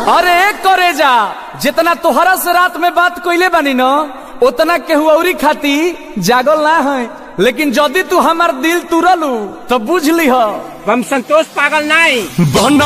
अरे करे जा जितना तोहरा से रात में बात कइले बानी न उतना केहू औरी खाती जागल ना है, लेकिन जदी तू हमार दिल तुरलू तो बुझ ली हम संतोष पागल नहीं।